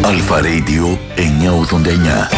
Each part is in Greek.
Αλφα Radio 989.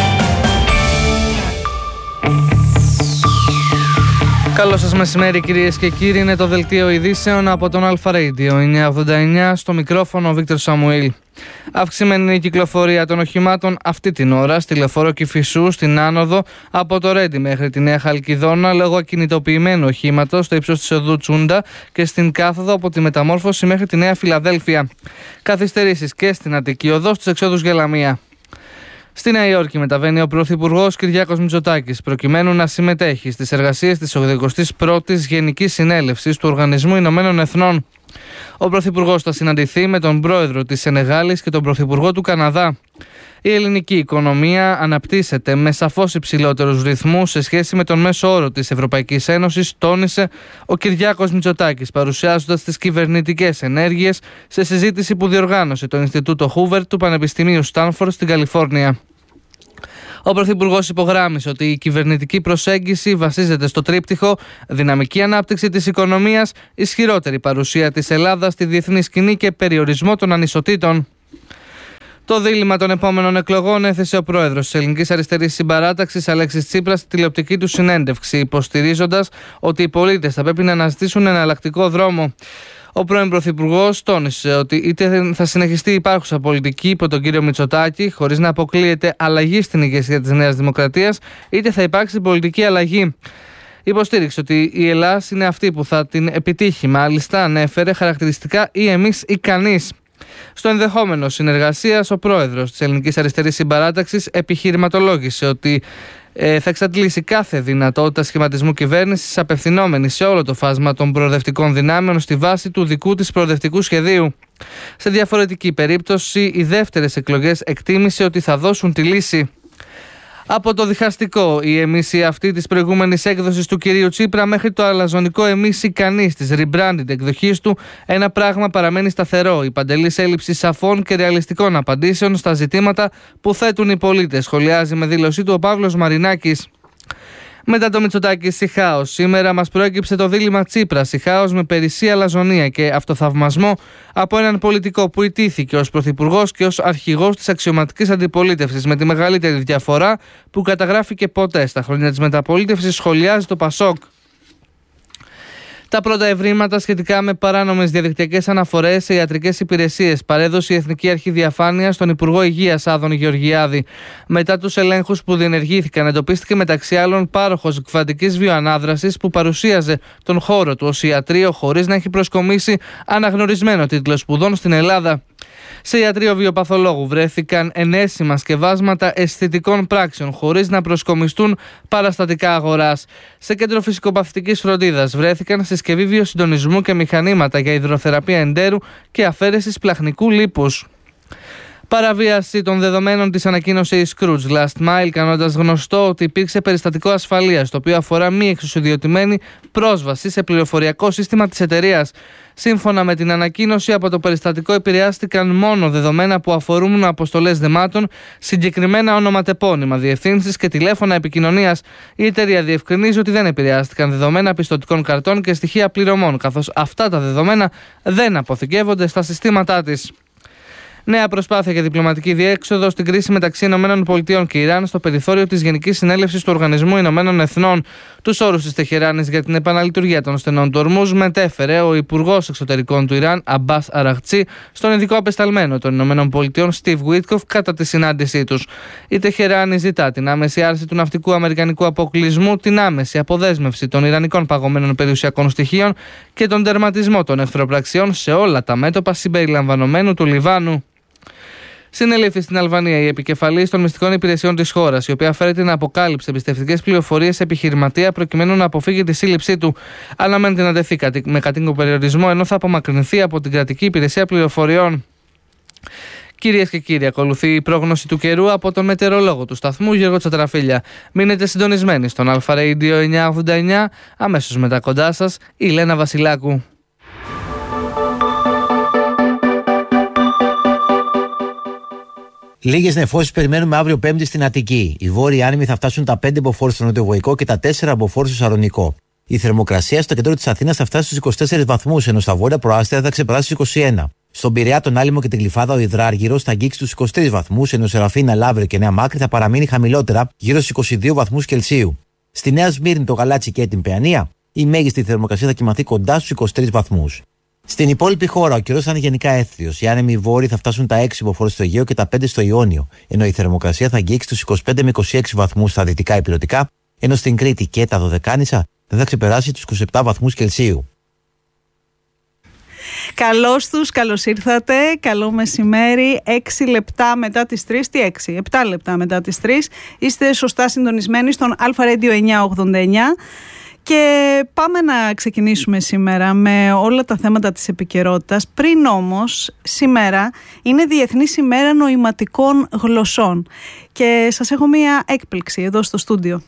Καλό σας μεσημέρι κυρίες και κύριοι, είναι το δελτίο ειδήσεων από τον Αλφα Radio 989, στο μικρόφωνο ο Βίκτορ Σαμουήλ. Αυξημένη είναι η κυκλοφορία των οχημάτων αυτή την ώρα στη Λεωφόρο Κηφισού, στην άνοδο από το Ρέντι μέχρι τη Νέα Χαλκιδόνα λόγω ακινητοποιημένου οχήματος στο ύψος της οδού Τσούντα και στην κάθοδο από τη Μεταμόρφωση μέχρι τη Νέα Φιλαδέλφια. Καθυστερήσεις και στην Αττική οδό στους εξόδους για Λαμία. Στη Νέα Υόρκη μεταβαίνει ο Πρωθυπουργός Κυριάκος Μητσοτάκης προκειμένου να συμμετέχει στις εργασίες της 81ης Γενικής Συνέλευσης του Οργανισμού Ηνωμένων Εθνών. Ο Πρωθυπουργός θα συναντηθεί με τον Πρόεδρο της Σενεγάλης και τον Πρωθυπουργό του Καναδά. Η ελληνική οικονομία αναπτύσσεται με σαφώς υψηλότερους ρυθμούς σε σχέση με τον μέσο όρο της Ευρωπαϊκής Ένωσης, τόνισε ο Κυριάκος Μητσοτάκης, παρουσιάζοντας τις κυβερνητικές ενέργειες σε συζήτηση που διοργάνωσε το Ινστιτούτο Χούβερ του Πανεπιστημίου Στάνφορντ στην Καλιφόρνια. Ο Πρωθυπουργός υπογράμμισε ότι η κυβερνητική προσέγγιση βασίζεται στο τρίπτυχο δυναμική ανάπτυξη της οικονομίας, ισχυρότερη παρουσία της Ελλάδας στη διεθνή σκηνή και περιορισμό των ανισοτήτων. Το δίλημμα των επόμενων εκλογών έθεσε ο πρόεδρος της Ελληνικής Αριστερής Συμπαράταξης, Αλέξης Τσίπρας, στη τηλεοπτική του συνέντευξη, υποστηρίζοντας ότι οι πολίτες θα πρέπει να αναζητήσουν εναλλακτικό δρόμο. Ο πρώην Πρωθυπουργός τόνισε ότι είτε θα συνεχιστεί η υπάρχουσα πολιτική υπό τον κύριο Μητσοτάκη, χωρίς να αποκλείεται αλλαγή στην ηγεσία της Νέας Δημοκρατίας, είτε θα υπάρξει πολιτική αλλαγή. Υποστήριξε ότι η Ελλάδα είναι αυτή που θα την επιτύχει. Μάλιστα, ανέφερε χαρακτηριστικά ή εμείς ή κανείς. Στο ενδεχόμενο συνεργασίας, ο πρόεδρος της Ελληνικής Αριστερής Συμπαράταξης επιχειρηματολόγησε ότι θα εξαντλήσει κάθε δυνατότητα σχηματισμού κυβέρνησης απευθυνόμενη σε όλο το φάσμα των προοδευτικών δυνάμεων στη βάση του δικού της προοδευτικού σχεδίου. Σε διαφορετική περίπτωση, οι δεύτερες εκλογές εκτίμησε ότι θα δώσουν τη λύση. Από το διχαστικό η εμείς αυτή της προηγούμενης έκδοσης του κυρίου Τσίπρα μέχρι το αλαζονικό εμείς ή κανείς της rebranded εκδοχής του, ένα πράγμα παραμένει σταθερό: η παντελής έλλειψη σαφών και ρεαλιστικών απαντήσεων στα ζητήματα που θέτουν οι πολίτες, σχολιάζει με δήλωσή του ο Παύλος Μαρινάκης. Μετά το Μητσοτάκη στη χάος, σήμερα μας προέκυψε το δίλημμα Τσίπρα στη χάος με περισσή αλαζονία και αυτοθαυμασμό από έναν πολιτικό που ιτήθηκε ως πρωθυπουργός και ως αρχηγός της αξιωματικής αντιπολίτευσης, με τη μεγαλύτερη διαφορά που καταγράφηκε ποτέ στα χρόνια της μεταπολίτευσης, σχολιάζει το Πασόκ. Τα πρώτα ευρήματα σχετικά με παράνομες διαδικτυακές αναφορές σε ιατρικές υπηρεσίες παρέδωσε η Εθνική Αρχή Διαφάνειας στον Υπουργό Υγείας Άδωνη Γεωργιάδη. Μετά τους ελέγχους που διενεργήθηκαν, εντοπίστηκε μεταξύ άλλων πάροχος κβαντικής βιοανάδρασης που παρουσίαζε τον χώρο του ως ιατρείο χωρίς να έχει προσκομίσει αναγνωρισμένο τίτλο σπουδών στην Ελλάδα. Σε ιατρείο βιοπαθολόγου βρέθηκαν ενέσιμα σκευάσματα αισθητικών πράξεων χωρίς να προσκομιστούν παραστατικά αγοράς. Σε κέντρο φυσικοπαθητικής φροντίδας βρέθηκαν συσκευή βιοσυντονισμού και μηχανήματα για υδροθεραπεία εντέρου και αφαίρεσης πλαχνικού λίπους. Παραβίαση των δεδομένων της ανακοίνωσε η Scrooge Last Mile, κάνοντας γνωστό ότι υπήρξε περιστατικό ασφαλείας, το οποίο αφορά μη εξουσιοδιοτημένη πρόσβαση σε πληροφοριακό σύστημα της εταιρείας. Σύμφωνα με την ανακοίνωση, από το περιστατικό επηρεάστηκαν μόνο δεδομένα που αφορούν αποστολές δεμάτων, συγκεκριμένα ονοματεπώνυμα, διευθύνσεις και τηλέφωνα επικοινωνίας. Η εταιρεία διευκρινίζει ότι δεν επηρεάστηκαν δεδομένα πιστωτικών καρτών και στοιχεία πληρωμών, καθώς αυτά τα δεδομένα δεν αποθηκεύονται στα συστήματά της. Νέα προσπάθεια για διπλωματική διέξοδο στην κρίση μεταξύ ΗΠΑ και Ιράν στο περιθώριο της Γενικής Συνέλευσης του Οργανισμού Ηνωμένων Εθνών. Τους όρους της Τεχεράνης για την επαναλειτουργία των στενών του Ορμούζ μετέφερε ο Υπουργός Εξωτερικών του Ιράν, Αμπάς Αραχτσί, στον ειδικό απεσταλμένο των ΗΠΑ, Στιβ Γουίτκοφ, κατά τη συνάντησή τους. Η Τεχεράνη ζητά την άμεση άρση του ναυτικού αμερικανικού αποκλεισμού, την άμεση αποδέσμευση των ιρανικών παγωμένων περιουσιακών στοιχείων και τον τερματισμό των εχθροπραξιών σε όλα τα μέτωπα συμπεριλαμβανομένου του Λιβάνου. Συνελήφθη στην Αλβανία η επικεφαλής των μυστικών υπηρεσιών της χώρας, η οποία φέρεται να αποκάλυψε εμπιστευτικές πληροφορίες σε επιχειρηματία προκειμένου να αποφύγει τη σύλληψή του. Αναμένεται να τεθεί με κατοίκον περιορισμό, ενώ θα απομακρυνθεί από την κρατική υπηρεσία πληροφοριών. Κυρίες και κύριοι, ακολουθεί η πρόγνωση του καιρού από τον μετεωρολόγο του σταθμού Γιώργο Τσατραφίλια. Μείνετε συντονισμένοι στον Αλφα Radio 989, αμέσως μετά κοντά σας η Λένα Βασιλάκου. Λίγες νεφώσεις περιμένουμε αύριο Πέμπτη στην Αττική. Οι βόρειοι άνεμοι θα φτάσουν τα 5 μποφόρ στο νοτιοβοϊκό και τα 4 μποφόρ στο Σαρονικό. Η θερμοκρασία στο κέντρο της Αθήνας θα φτάσει στους 24 βαθμούς, ενώ στα βόρεια προάστια θα ξεπεράσει στους 21. Στον Πειραιά, τον Άλυμο και την Γλυφάδα, ο υδράργυρος θα αγγίξει τους 23 βαθμούς, ενώ Σεραφίνα, Λαύριο και Νέα Μάκρη θα παραμείνει χαμηλότερα, γύρω στους 22 βαθμούς Κελσίου. Στη Νέα Σμύρνη, το Γαλάτσι και την Παιανία, η μέγιστη θερμοκρασία θα κυμανθεί κοντά στους 23 βαθμούς. Στην υπόλοιπη χώρα, ο καιρός θα είναι γενικά έθριος. Οι άνεμοι βόρειοι θα φτάσουν τα 6 υποφόρους στο Αιγαίο και τα 5 στο Ιόνιο, ενώ η θερμοκρασία θα αγγίξει τους 25 με 26 βαθμούς στα δυτικά υπηρετικά, ενώ στην Κρήτη και τα Δωδεκάνησα δεν θα ξεπεράσει τους 27 βαθμούς Κελσίου. Καλώς τους, καλώς ήρθατε, καλό μεσημέρι, 6 λεπτά μετά τις 3, τι 6, 7 λεπτά μετά τις 3, είστε σωστά συντονισμένοι στον Αλφα Radio 989 και πάμε να ξεκινήσουμε σήμερα με όλα τα θέματα της επικαιρότητας. Πριν όμως, σήμερα είναι Διεθνής ημέρα νοηματικών γλωσσών και σας έχω μία έκπληξη εδώ στο στούντιο.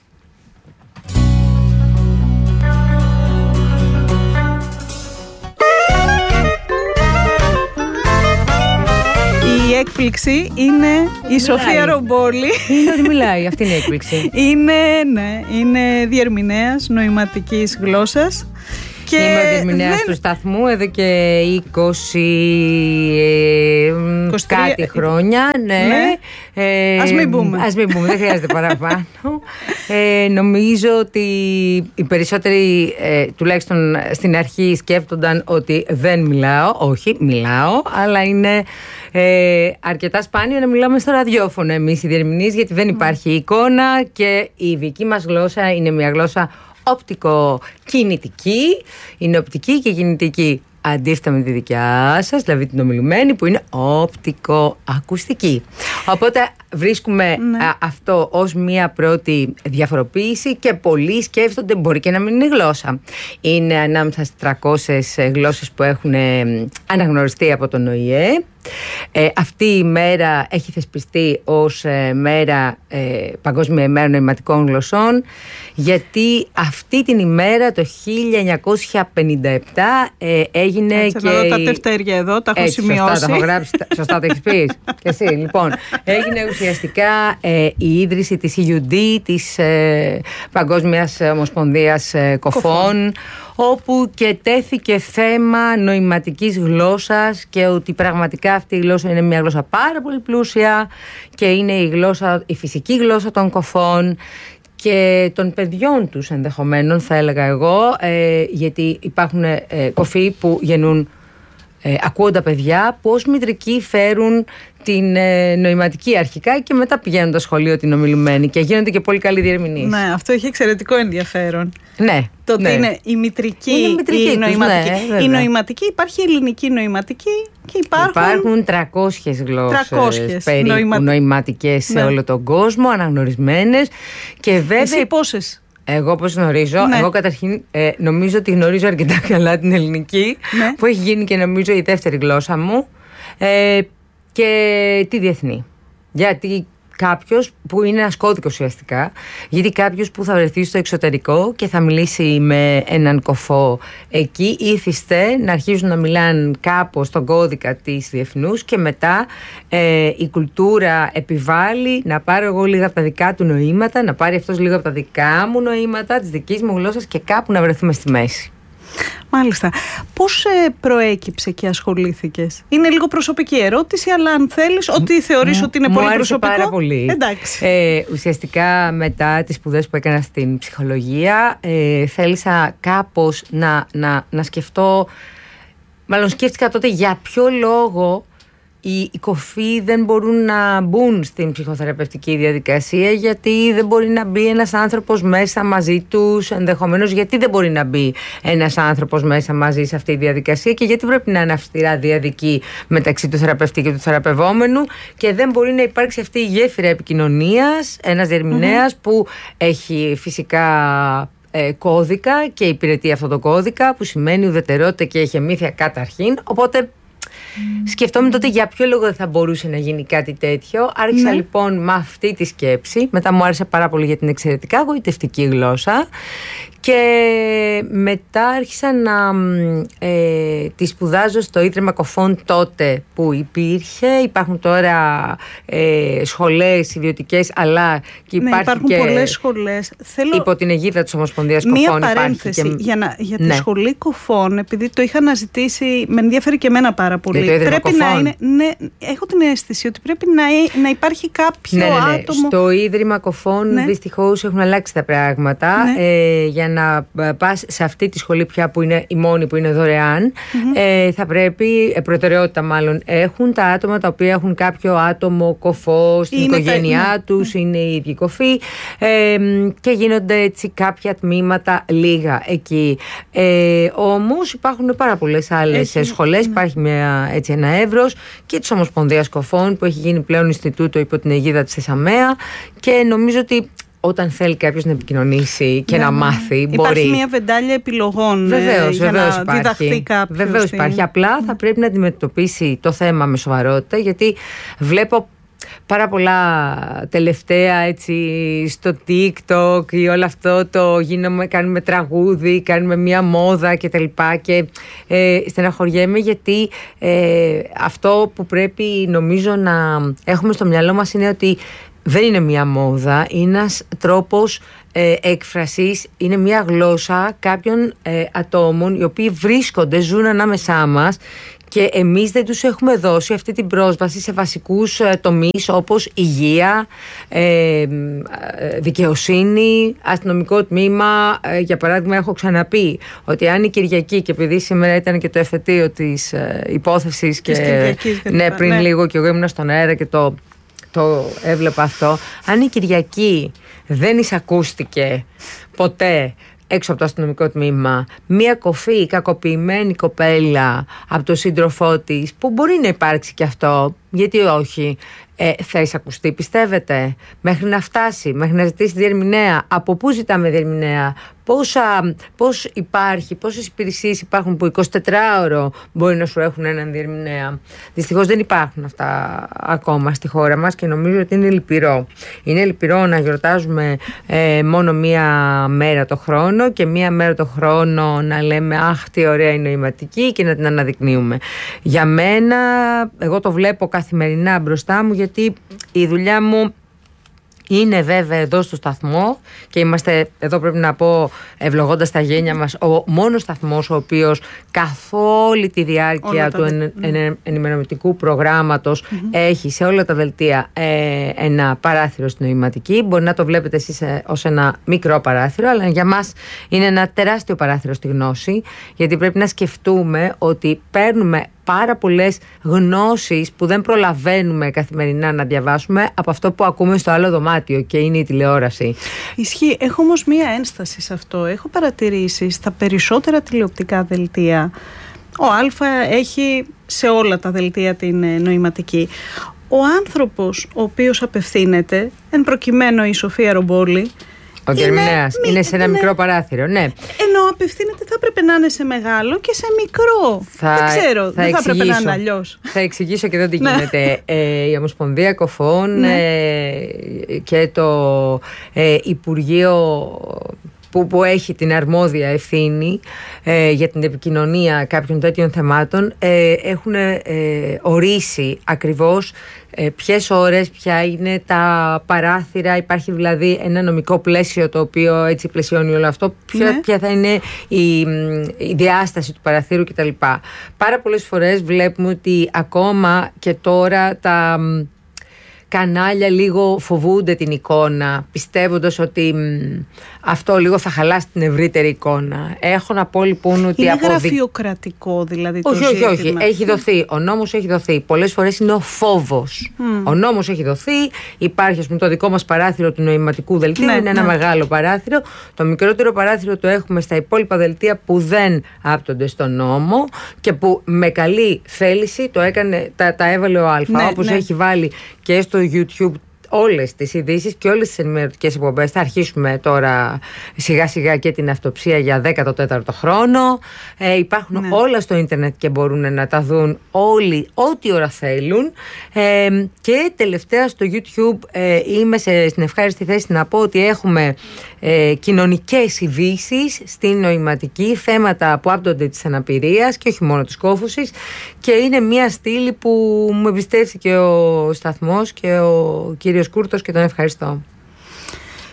Η έκπληξη είναι η Σοφία Ρομπόλη. Είναι ότι μιλάει, αυτή είναι η έκπληξη. Είναι διερμηνέας νοηματικής γλώσσας. Και είμαι ο διερμηνέας του σταθμού εδώ και 20 κάτι χρόνια. Ναι. Ας μην πούμε, δεν χρειάζεται παραπάνω. Νομίζω ότι οι περισσότεροι, τουλάχιστον στην αρχή, σκέφτονταν ότι δεν μιλάω. Όχι, μιλάω, αλλά είναι αρκετά σπάνιο να μιλάμε στο ραδιόφωνο εμείς οι διερμηνείς, γιατί δεν υπάρχει εικόνα και η δική μας γλώσσα είναι μια γλώσσα οπτικοκινητική, είναι οπτική και κινητική, αντίθετα με τη δικιά σας, δηλαδή την ομιλουμένη που είναι οπτικοακουστική. Οπότε βρίσκουμε αυτό ως μία πρώτη διαφοροποίηση και πολλοί σκέφτονται μπορεί και να μην είναι γλώσσα. Είναι ανάμεσα στις 300 γλώσσες που έχουν αναγνωριστεί από τον ΟΗΕ. Αυτή η μέρα έχει θεσπιστεί ως Παγκόσμια ημέρα νοηματικών γλωσσών, γιατί αυτή την ημέρα το 1957 έγινε. Κάτσε και... να δω τα τευτέρια εδώ, τα έχω σημειώσει. Σωστά, τα έχω γράψει, σωστά τα έχεις πει και εσύ. Λοιπόν, έγινε ουσιαστικά η ίδρυση της EUD, της Παγκόσμιας Ομοσπονδίας Κοφών, όπου και τέθηκε θέμα νοηματικής γλώσσας και ότι πραγματικά αυτή η γλώσσα είναι μια γλώσσα πάρα πολύ πλούσια και είναι η φυσική γλώσσα των κοφών και των παιδιών τους ενδεχομένως, θα έλεγα εγώ, γιατί υπάρχουν κοφοί που γεννούν ακούοντα παιδιά που ως μητρικοί φέρουν την νοηματική αρχικά και μετά πηγαίνουν στο σχολείο την ομιλουμένη και γίνονται και πολύ καλοί διερμηνείς. Ναι, αυτό έχει εξαιρετικό ενδιαφέρον. Ναι. Το ότι είναι η μητρική ή η νοηματική. Η νοηματική, υπάρχει η ελληνική νοηματική και υπάρχουν 300 γλώσσες περίπου νοηματικές σε όλο τον κόσμο, αναγνωρισμένες. Και βέβαια. Εσύ πόσες? Εγώ πώς γνωρίζω, εγώ καταρχήν νομίζω ότι γνωρίζω αρκετά καλά την ελληνική, που έχει γίνει και νομίζω η δεύτερη γλώσσα μου, και τη διεθνή. Γιατί κάποιος που είναι ένας κώδικος ουσιαστικά, γιατί κάποιος που θα βρεθεί στο εξωτερικό και θα μιλήσει με έναν κοφό εκεί, ήθιστε να αρχίζουν να μιλάνε κάπως στον κώδικα της διεθνούς και μετά η κουλτούρα επιβάλλει να πάρω εγώ λίγα από τα δικά του νοήματα, να πάρει αυτός λίγα από τα δικά μου νοήματα, της δικής μου γλώσσας και κάπου να βρεθούμε στη μέση. Μάλιστα. Πώς προέκυψε και ασχολήθηκες? Είναι λίγο προσωπική ερώτηση, αλλά αν θέλεις, ότι θεωρείς ότι είναι πολύ προσωπικό. Πάρα πολύ. Εντάξει. Ουσιαστικά μετά τις σπουδές που έκανα στην ψυχολογία, θέλησα κάπως να σκεφτώ, μάλλον σκέφτηκα τότε για ποιο λόγο οι κοφοί δεν μπορούν να μπουν στην ψυχοθεραπευτική διαδικασία, γιατί δεν μπορεί να μπει ένας άνθρωπος μέσα μαζί τους, ενδεχομένως γιατί δεν μπορεί να μπει ένας άνθρωπος μέσα μαζί σε αυτή τη διαδικασία και γιατί πρέπει να είναι αυστηρά διαδική μεταξύ του θεραπευτή και του θεραπευόμενου και δεν μπορεί να υπάρξει αυτή η γέφυρα επικοινωνίας, ένας διερμηνέας που έχει φυσικά κώδικα και υπηρετεί αυτό το κώδικα, που σημαίνει ουδετερότητα και έχει εμήθεια καταρχήν, οπότε σκεφτόμουν τότε για ποιο λόγο δεν θα μπορούσε να γίνει κάτι τέτοιο. Άρχισα λοιπόν με αυτή τη σκέψη. Μετά μου άρεσε πάρα πολύ για την εξαιρετικά γοητευτική γλώσσα. Και μετά άρχισα να τη σπουδάζω στο Ίδρυμα Κοφών τότε που υπήρχε. Υπάρχουν τώρα σχολές ιδιωτικές, αλλά και υπάρχουν και πολλές σχολές. Υπό την αιγίδα της Ομοσπονδίας Κοφών. Μία παρένθεση για τη σχολή κοφών, επειδή το είχα αναζητήσει, με ενδιαφέρει και εμένα πάρα πολύ. πολύ. Πρέπει να είναι. Ναι, έχω την αίσθηση ότι πρέπει να υπάρχει κάποιο άτομο. Στο Ίδρυμα Κοφών δυστυχώς έχουν αλλάξει τα πράγματα. Για να πας σε αυτή τη σχολή πια που είναι η μόνη που είναι δωρεάν, θα πρέπει, προτεραιότητα μάλλον, έχουν τα άτομα τα οποία έχουν κάποιο άτομο κοφό στην οικογένειά τους, είναι οι ίδιοι κοφοί, και γίνονται έτσι κάποια τμήματα λίγα εκεί. Όμως υπάρχουν πάρα πολλές άλλες σχολές, υπάρχει ένα εύρος και της Ομοσπονδίας Κοφών που έχει γίνει πλέον Ινστιτούτο υπό την αιγίδα της ΕΣΑΜΕΑ, και νομίζω ότι όταν θέλει κάποιος να επικοινωνήσει και να μάθει, μπορεί. Υπάρχει μια βεντάλια επιλογών. Βεβαίως υπάρχει. Βεβαίως υπάρχει. Απλά θα πρέπει να αντιμετωπίσει το θέμα με σοβαρότητα, γιατί βλέπω πάρα πολλά τελευταία έτσι στο TikTok ή όλο αυτό το κάνουμε τραγούδι, κάνουμε μια μόδα κτλ. Και στεναχωριέμαι, γιατί αυτό που πρέπει νομίζω να έχουμε στο μυαλό μας είναι ότι δεν είναι μια μόδα, είναι ένας τρόπος έκφρασης, είναι μια γλώσσα κάποιων ατόμων οι οποίοι βρίσκονται, ζουν ανάμεσά μας, και εμείς δεν τους έχουμε δώσει αυτή την πρόσβαση σε βασικούς τομείς όπως υγεία, δικαιοσύνη, αστυνομικό τμήμα. Για παράδειγμα, έχω ξαναπεί ότι αν η Κυριακή, και επειδή σήμερα ήταν και το εφετείο της υπόθεσης και πριν λίγο και εγώ ήμουν στον αέρα και το έβλεπα αυτό, αν η Κυριακή δεν εισακούστηκε ποτέ έξω από το αστυνομικό τμήμα μία κοφή, κακοποιημένη κοπέλα από τον σύντροφό της, που μπορεί να υπάρξει και αυτό, γιατί όχι, θα εισακουστεί, πιστεύετε, μέχρι να φτάσει, μέχρι να ζητήσει διερμηνέα? Από πού ζητάμε διερμηνέα? Πόσες υπηρεσίες υπάρχουν που 24ωρο μπορεί να σου έχουν έναν διερμηνέα? Δυστυχώς δεν υπάρχουν αυτά ακόμα στη χώρα μας, και νομίζω ότι είναι λυπηρό. Είναι λυπηρό να γιορτάζουμε μόνο μία μέρα το χρόνο, και μία μέρα το χρόνο να λέμε αχ τι ωραία είναι η νοηματική, και να την αναδεικνύουμε. Για μένα, εγώ το βλέπω καθημερινά μπροστά μου, γιατί η δουλειά μου είναι βέβαια εδώ στο σταθμό, και είμαστε εδώ, πρέπει να πω, ευλογώντας τα γένια μας, ο μόνος σταθμός ο οποίος καθ' όλη τη διάρκεια του ενημερωτικού προγράμματος έχει σε όλα τα δελτία ένα παράθυρο στην νοηματική. Μπορεί να το βλέπετε εσείς ως ένα μικρό παράθυρο, αλλά για μας είναι ένα τεράστιο παράθυρο στη γνώση, γιατί πρέπει να σκεφτούμε ότι παίρνουμε πάρα πολλές γνώσεις που δεν προλαβαίνουμε καθημερινά να διαβάσουμε από αυτό που ακούμε στο άλλο δωμάτιο, και είναι η τηλεόραση. Ισχύει. Έχω όμως μία ένσταση σε αυτό. Έχω παρατηρήσει στα περισσότερα τηλεοπτικά δελτία, ο Α έχει σε όλα τα δελτία την νοηματική. Ο άνθρωπος ο οποίος απευθύνεται, εν προκειμένου η Σοφία Ρομπόλη, ο διερμηνέας είναι σε ένα μικρό παράθυρο, ναι. Ενώ απευθύνεται, θα έπρεπε να είναι σε μεγάλο και σε μικρό. Δεν ξέρω, δεν θα έπρεπε να είναι αλλιώς. Θα εξηγήσω και εδώ τι γίνεται. Η Ομοσπονδία Κοφών και το Υπουργείο που έχει την αρμόδια ευθύνη για την επικοινωνία κάποιων τέτοιων θεμάτων έχουν ορίσει ακριβώς ποιες ώρες, ποια είναι τα παράθυρα. Υπάρχει δηλαδή ένα νομικό πλαίσιο το οποίο έτσι πλαισιώνει όλο αυτό, ποια θα είναι η διάσταση του παραθύρου κτλ. Πάρα πολλές φορές βλέπουμε ότι ακόμα και τώρα τα κανάλια λίγο φοβούνται την εικόνα, πιστεύοντας ότι αυτό λίγο θα χαλάσει την ευρύτερη εικόνα. Έχω να πω λοιπόν ότι είναι γραφειοκρατικό δηλαδή το ζήτημα. Όχι, έχει δοθεί. Ο νόμος έχει δοθεί. Πολλές φορές είναι ο φόβος. Ο νόμος έχει δοθεί. Υπάρχει, ας πούμε, το δικό μας παράθυρο του νοηματικού δελτίου. Είναι ένα μεγάλο παράθυρο. Το μικρότερο παράθυρο το έχουμε στα υπόλοιπα δελτία που δεν άπτονται στον νόμο και που με καλή θέληση το έκανε, τα έβαλε ο Α. Όπως έχει βάλει και στο YouTube όλες τις ειδήσεις και όλες τις ενημερωτικές εκπομπές. Θα αρχίσουμε τώρα σιγά σιγά και την αυτοψία για 14ο χρόνο. Υπάρχουν όλα στο ίντερνετ και μπορούν να τα δουν όλοι ό,τι ώρα θέλουν. Και τελευταία στο YouTube είμαι στην ευχάριστη θέση να πω ότι έχουμε κοινωνικές ειδήσεις στην νοηματική, θέματα που άπτονται της αναπηρίας και όχι μόνο της κόφωσης, και είναι μια στήλη που μου εμπιστεύτηκε ο σταθμός και ο κύριος Κούρτος και τον ευχαριστώ.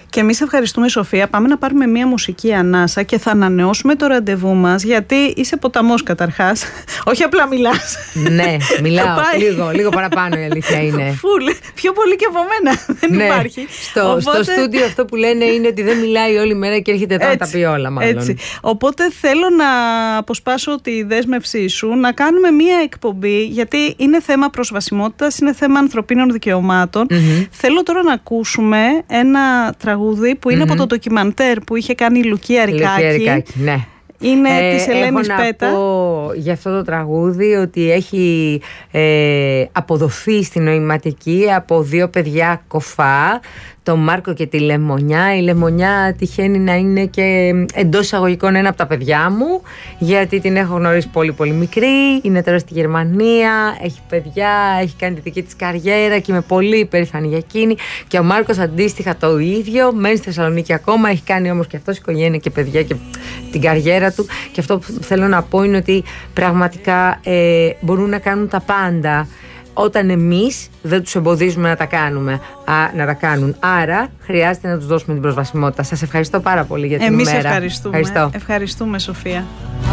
Και εμείς ευχαριστούμε, Σοφία. Πάμε να πάρουμε μία μουσική ανάσα και θα ανανεώσουμε το ραντεβού μας, γιατί είσαι ποταμός καταρχάς. Όχι απλά μιλάς. Ναι, μιλάω λίγο παραπάνω, η αλήθεια είναι. Φουλ, πιο πολύ και από μένα. Δεν υπάρχει. Στο στούντιο αυτό που λένε είναι ότι δεν μιλάει όλη μέρα και έρχεται εδώ να τα πει όλα, μάλλον. Έτσι. Οπότε θέλω να αποσπάσω τη δέσμευσή σου να κάνουμε μία εκπομπή, γιατί είναι θέμα προσβασιμότητας, είναι θέμα ανθρωπίνων δικαιωμάτων. Θέλω τώρα να ακούσουμε ένα τραγούδι που είναι από το ντοκιμαντέρ που είχε κάνει η Λουκία Ρικάκη. Ναι. Είναι της Ελένης Πέτα. Έχω να πω για αυτό το τραγούδι ότι έχει αποδοθεί στην νοηματική από 2 παιδιά κοφά, τον Μάρκο και τη Λεμονιά. Η Λεμονιά τυχαίνει να είναι και εντός εισαγωγικών ένα από τα παιδιά μου, γιατί την έχω γνωρίσει πολύ πολύ μικρή. Είναι τώρα στη Γερμανία, έχει παιδιά, έχει κάνει τη δική της καριέρα και είμαι πολύ υπερήφανη για εκείνη. Και ο Μάρκος αντίστοιχα το ίδιο, μένει στη Θεσσαλονίκη ακόμα, έχει κάνει όμως και αυτός οικογένεια και παιδιά και την καριέρα του. Και αυτό που θέλω να πω είναι ότι πραγματικά μπορούν να κάνουν τα πάντα όταν εμείς δεν τους εμποδίζουμε να τα κάνουν. Άρα χρειάζεται να τους δώσουμε την προσβασιμότητα. Σας ευχαριστώ πάρα πολύ για την ημέρα. Εμείς ευχαριστούμε. Ευχαριστούμε, Σοφία.